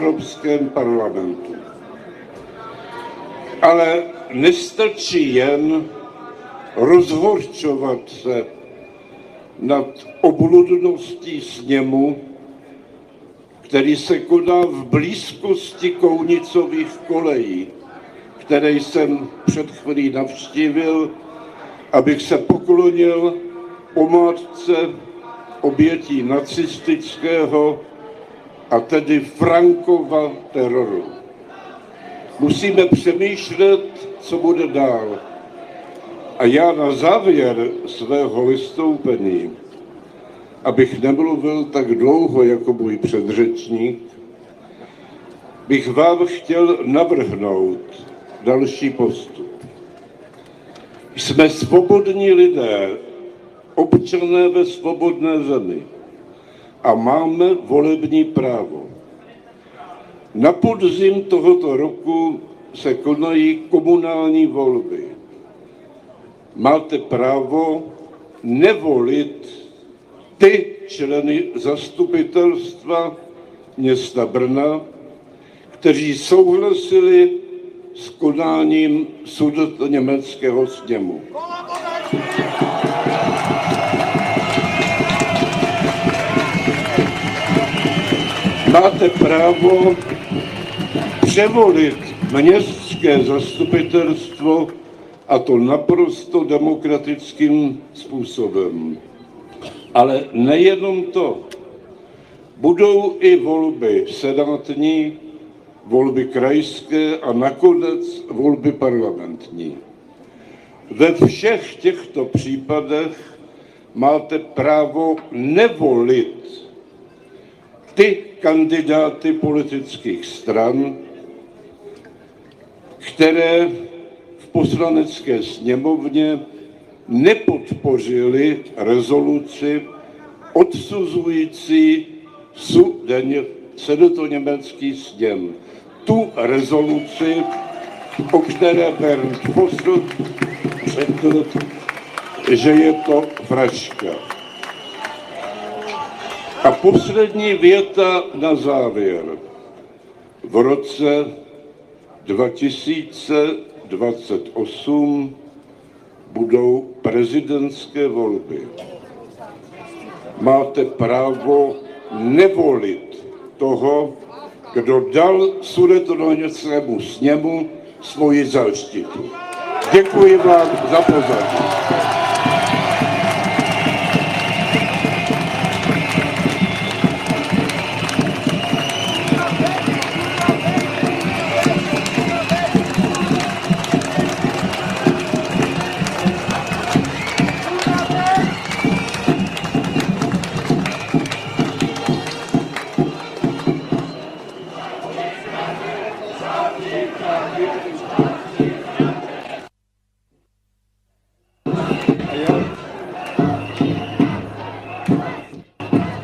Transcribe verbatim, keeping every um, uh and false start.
Evropském parlamentu. Ale nestačí jen rozhorčovat se nad obludností sněmu, který se koná v blízkosti Kounicových kolejí, které jsem před chvílí navštívil, abych se poklonil památce obětí nacistického a tedy Frankova teroru. Musíme přemýšlet, co bude dál. A já na závěr svého vystoupení, abych nemluvil tak dlouho jako můj předřečník, bych vám chtěl navrhnout další postup. Jsme svobodní lidé, občané ve svobodné zemi a máme volební právo. Na podzim tohoto roku se konají komunální volby. Máte právo nevolit ty členy zastupitelstva města Brna, kteří souhlasili s konáním sudetoněmeckého sněmu. Máte právo převolit městské zastupitelstvo, a to naprosto demokratickým způsobem. Ale nejenom to. Budou i volby senátní, volby krajské a nakonec volby parlamentní. Ve všech těchto případech máte právo nevolit ty kandidáty politických stran, které v poslanecké sněmovně nepodpořili rezoluci odsuzující sudetoněmecký sněm. Tu rezoluci, o které Bernd Posselt řekl, že je to vražka. A poslední věta na závěr. V roce dva tisíce dvacet osm budou prezidentské volby. Máte právo nevolit toho, kdo dal sudetoněmeckému sněmu svoji záštitu. Děkuji vám za pozornost.